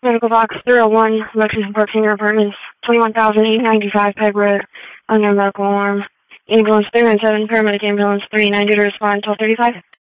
Medical box 301, Lexington Park Senior Apartments, 21,895 Peg Road, unknown medical alarm. Ambulance 397, paramedic ambulance 390 to respond 1235.